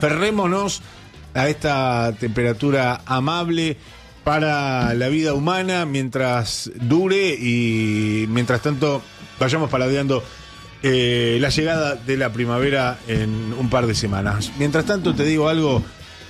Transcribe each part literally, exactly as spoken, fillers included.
Aferrémonos a esta temperatura amable para la vida humana mientras dure y mientras tanto vayamos paladeando eh, la llegada de la primavera en un par de semanas. Mientras tanto te digo algo,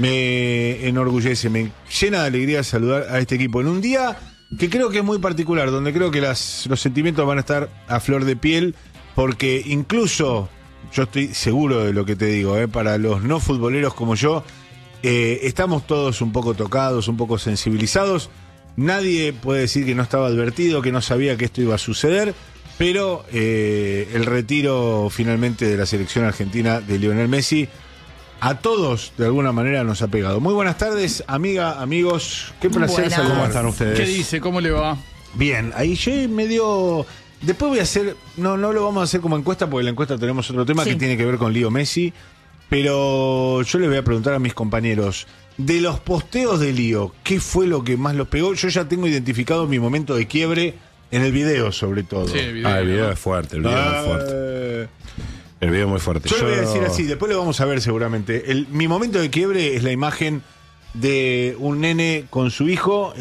me enorgullece, me llena de alegría saludar a este equipo en un día que creo que es muy particular, donde creo que las, los sentimientos van a estar a flor de piel, porque incluso, yo estoy seguro de lo que te digo, eh, para los no futboleros como yo, eh, estamos todos un poco tocados, un poco sensibilizados. Nadie puede decir que no estaba advertido, que no sabía que esto iba a suceder, pero eh, el retiro finalmente de la selección argentina de Lionel Messi a todos de alguna manera nos ha pegado. Muy buenas tardes, amiga, amigos, qué placer Buenas. saludar. ¿Cómo están ustedes? ¿Qué dice? ¿Cómo le va? Bien, ahí yo medio... Después voy a hacer, no, no lo vamos a hacer como encuesta, porque en la encuesta tenemos otro tema Sí. que tiene que ver con Leo Messi, pero yo le voy a preguntar a mis compañeros, de los posteos de Lío, ¿qué fue lo que más los pegó? Yo ya tengo identificado mi momento de quiebre en el video, sobre todo. Sí, el video. Ah, el video es fuerte, el video es muy fuerte. Eh, El video es muy fuerte. Yo, lo voy a decir así, después lo vamos a ver seguramente. El, mi momento de quiebre es la imagen de un nene con su hijo,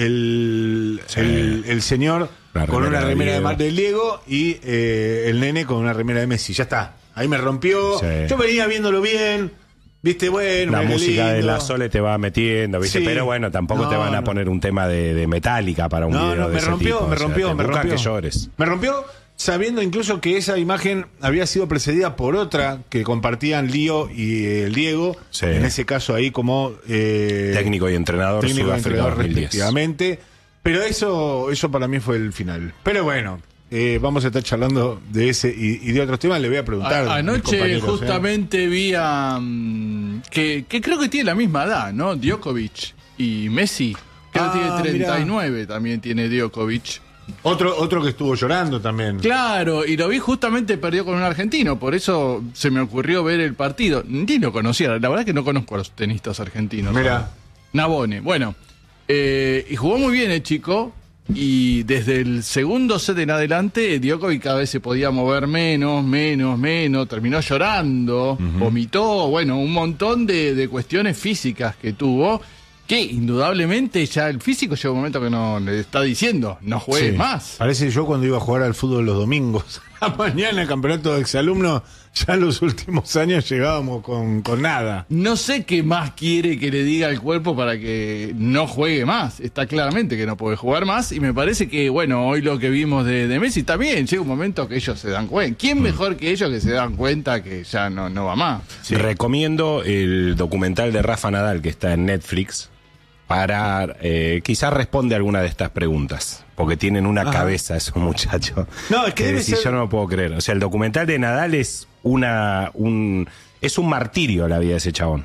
el, Sí. el, el señor La con una remera de remera de Diego. Mar del Diego y eh, el nene con una remera de Messi. Ya está, ahí me rompió. Sí. Yo venía viéndolo bien, viste, bueno, La mira qué música de lindo. la Sole te va metiendo, ¿viste? Sí. Pero bueno, tampoco No, te van a no. poner un tema de, de Metallica para un No, video no, de me ese rompió, tipo. me O sea, rompió, te me buscan rompió. que llores. Me rompió sabiendo incluso que esa imagen había sido precedida por otra que compartían Lío y eh, el Diego. Sí. En ese caso ahí como... eh, Técnico y entrenador técnico y Sudáfrica entrenador dos mil diez. respectivamente. Pero eso, eso para mí fue el final. Pero bueno, eh, vamos a estar charlando de ese y, y de otros temas. Le voy a preguntar. A- a mis anoche compañeros, ¿eh? justamente vi a... mm, que, que creo que tiene la misma edad, ¿no? Djokovic y Messi. Creo Ah, que tiene treinta y mirá. nueve también tiene Djokovic. Otro, otro que estuvo llorando también. Claro, y lo vi justamente perdió con un argentino, por eso se me ocurrió ver el partido. Ni lo conocía, la verdad que no conozco a los tenistas argentinos. Mira. Nabone, bueno. eh, y jugó muy bien el chico. Y desde el segundo set en adelante, Djokovic cada vez se podía mover menos, menos, menos. Terminó llorando, vomitó, bueno, un montón de, de cuestiones físicas que tuvo. Que indudablemente ya el físico llega un momento que no le está diciendo, no juegues Sí. más. Parece yo cuando iba a jugar al fútbol los domingos. A la mañana, el campeonato de exalumnos, ya en los últimos años llegábamos con, con nada. No sé qué más quiere que le diga al cuerpo para que no juegue más. Está claramente que no puede jugar más. Y me parece que, bueno, hoy lo que vimos de, de Messi también llega un momento que ellos se dan cuenta. ¿Quién mejor que ellos que se dan cuenta que ya no, no va más? Recomiendo el documental de Rafa Nadal que está en Netflix para eh, quizás responde alguna de estas preguntas. Porque tienen una Ajá. cabeza esos muchachos. No, es que debe decís, ser- yo no lo puedo creer. O sea, el documental de Nadal es una un es un martirio la vida de ese chabón.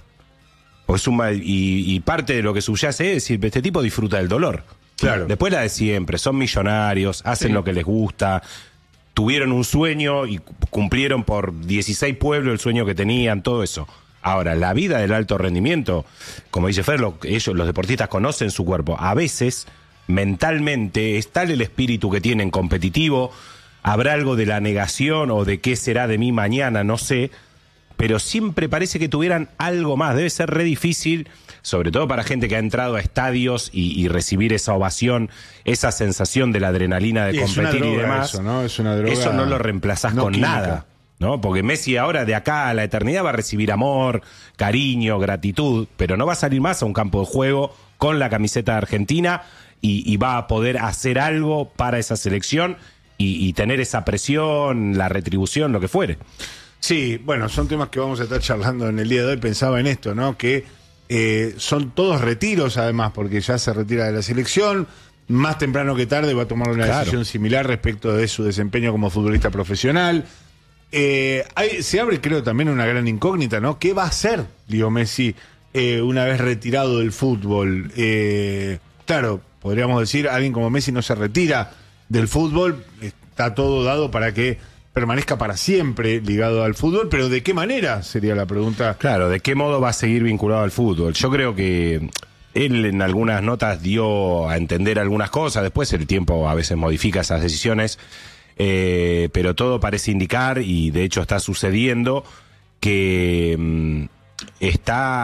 O es un, ma- y, y parte de lo que subyace es decir, este tipo disfruta del dolor. Claro. Después la de siempre, son millonarios, hacen Sí. lo que les gusta, tuvieron un sueño y cu- cumplieron por dieciséis pueblos el sueño que tenían, todo eso. Ahora, la vida del alto rendimiento, como dice Fer, lo- ellos, los deportistas conocen su cuerpo. A veces, mentalmente, es tal el espíritu que tienen competitivo, habrá algo de la negación o de qué será de mí mañana, no sé, pero siempre parece que tuvieran algo más. Debe ser re difícil, sobre todo para gente que ha entrado a estadios y, y recibir esa ovación, esa sensación de la adrenalina de Y es una competir y droga demás. eso, ¿no? Es una droga Eso no lo reemplazás no con química. nada, ¿no? Porque Messi ahora de acá a la eternidad va a recibir amor, cariño, gratitud, pero no va a salir más a un campo de juego con la camiseta de Argentina y, y va a poder hacer algo para esa selección y, y tener esa presión, la retribución, lo que fuere. Sí, bueno, son temas que vamos a estar charlando en el día de hoy. Pensaba en esto, ¿no? Que eh, son todos retiros, además, porque ya se retira de la selección. Más temprano que tarde va a tomar una Claro. decisión similar respecto de su desempeño como futbolista profesional. Eh, hay- se abre, creo, también una gran incógnita, ¿no? ¿Qué va a hacer Leo Messi eh, una vez retirado del fútbol? Eh, claro, podríamos decir, alguien como Messi no se retira del fútbol, está todo dado para que permanezca para siempre ligado al fútbol, pero ¿de qué manera? Sería la pregunta. Claro, ¿de qué modo va a seguir vinculado al fútbol? Yo creo que él en algunas notas dio a entender algunas cosas, después el tiempo a veces modifica esas decisiones, eh, pero todo parece indicar, y de hecho está sucediendo, que, está